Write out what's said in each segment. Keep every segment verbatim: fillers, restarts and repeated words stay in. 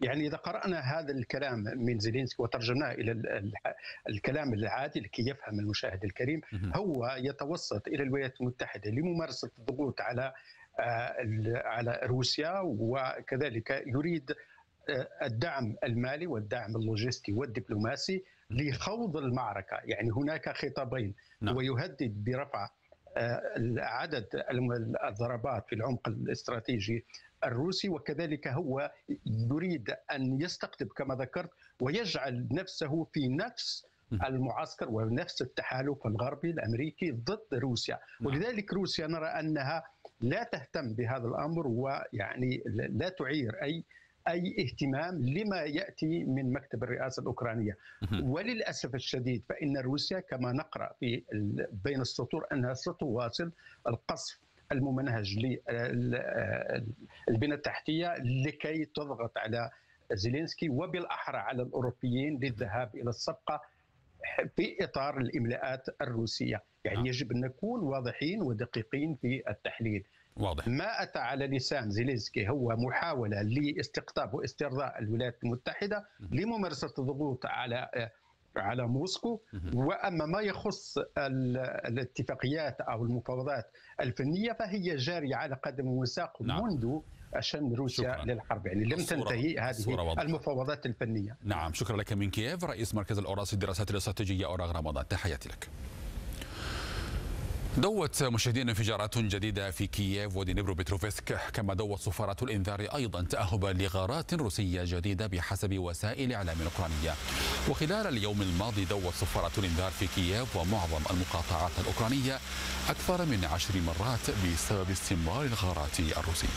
يعني إذا قرأنا هذا الكلام من زيلينسكي وترجمناه إلى ال- ال- الكلام العادي لكي يفهم المشاهد الكريم، مهم. هو يتوسط إلى الولايات المتحدة لممارسة الضغوط على آه، ال- على روسيا، وكذلك يريد آه، الدعم المالي والدعم اللوجستي والدبلوماسي لخوض المعركة. يعني هناك خطابين، نعم. هو يهدد برفع آه، عدد الم- الضربات في العمق الاستراتيجي الروسي، وكذلك هو يريد أن يستقطب كما ذكرت ويجعل نفسه في نفس مهم. المعسكر ونفس التحالف الغربي الأمريكي ضد روسيا. نعم. ولذلك روسيا نرى أنها لا تهتم بهذا الأمر، ويعني لا تعير أي أي اهتمام لما يأتي من مكتب الرئاسة الأوكرانية. مهم. وللأسف الشديد فإن روسيا كما نقرأ في ال- بين السطور أنها ستواصل القصف الممنهج للبنى التحتية لكي تضغط على زيلينسكي، وبالأحرى على الأوروبيين للذهاب إلى الصفقة في إطار الإملاءات الروسية. يعني نعم. يجب أن نكون واضحين ودقيقين في التحليل. واضح. ما أتى على لسان زيلينسكي هو محاولة لاستقطاب واسترضاء الولايات المتحدة لممارسة الضغوط على على موسكو. مهم. وأما ما يخص ال- الاتفاقيات أو المفاوضات الفنية فهي جارية على قدم وساق نعم. منذ شن روسيا شكراً. للحرب، يعني لم الصورة- تنتهي الصورة هذه واضحة. المفاوضات الفنية. نعم، شكرا لك من كييف رئيس مركز الأوراسي للدراسات الاستراتيجية أوراغ رمضان، تحياتي لك. دوت مشاهدينا انفجارات جديدة في كييف ودينيبرو بتروفسك، كما دوت صفارة الإنذار أيضا تأهبا لغارات روسية جديدة بسبب وسائل إعلام أوكرانية. وخلال اليوم الماضي دوت صفارة الإنذار في كييف ومعظم المقاطعات الأوكرانية أكثر من عشر مرات بسبب استمرار الغارات الروسية.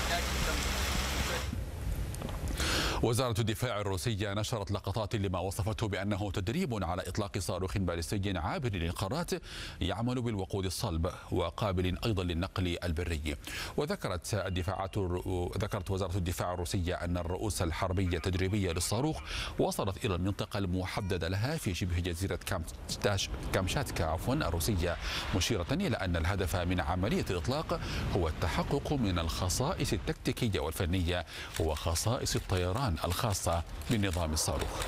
وزارة الدفاع الروسية نشرت لقطات لما وصفته بأنه تدريب على إطلاق صاروخ باليستي عابر للقارات يعمل بالوقود الصلب وقابل أيضا للنقل البري. وذكرت الدفاعات ذكرت وزارة الدفاع الروسية أن الرؤوس الحربية التدريبية للصاروخ وصلت إلى المنطقة المحددة لها في شبه جزيرة كامشاتكا عفوا الروسية، مشيرة إلى أن الهدف من عملية الإطلاق هو التحقق من الخصائص التكتيكية والفنية وخصائص الطيران الخاصة بنظام الصاروخ.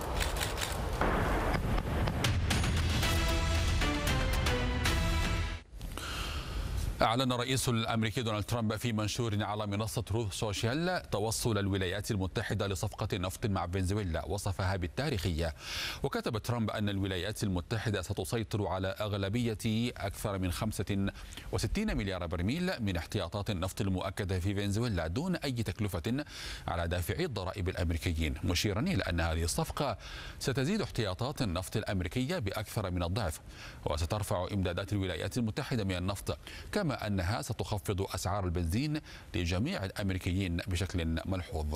أعلن الرئيس الأمريكي دونالد ترامب في منشور على منصة تروث سوشيال توصل الولايات المتحدة لصفقة نفط مع فنزويلا وصفها بالتاريخية. وكتب ترامب أن الولايات المتحدة ستسيطر على أغلبية أكثر من خمسة وستين مليار برميل من احتياطات النفط المؤكدة في فنزويلا دون أي تكلفة على دافعي الضرائب الأمريكيين، مشيرا إلى أن هذه الصفقة ستزيد احتياطات النفط الأمركية بأكثر من الضعف وسترفع إمدادات الولايات المتحدة من النفط، كما كما أنها ستخفض أسعار البنزين لجميع الأمريكيين بشكل ملحوظ.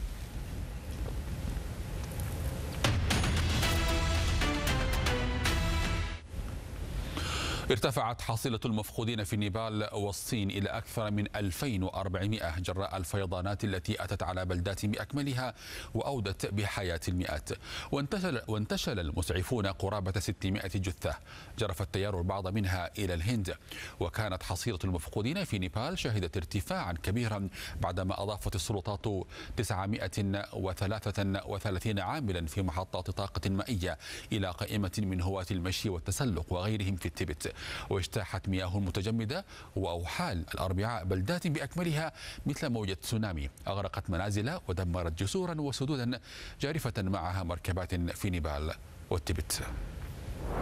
ارتفعت حصيلة المفقودين في نيبال والصين إلى أكثر من ألفين وأربعمائة جراء الفيضانات التي أتت على بلدات بأكملها وأودت بحياة المئات. وانتشل, وانتشل المسعفون قرابة ستمائة جثة، جرف التيار البعض منها إلى الهند. وكانت حصيلة المفقودين في نيبال شهدت ارتفاعا كبيرا بعدما أضافت السلطات تسعمائة وثلاثة وثلاثين عاملا في محطات طاقة مائية إلى قائمة من هواة المشي والتسلق وغيرهم في التبت. واجتاحت مياه متجمدة وأوحال الأربعاء بلدات بأكملها مثل موجة تسونامي أغرقت منازل ودمرت جسورا وسدودا، جارفة معها مركبات في نيبال والتبت.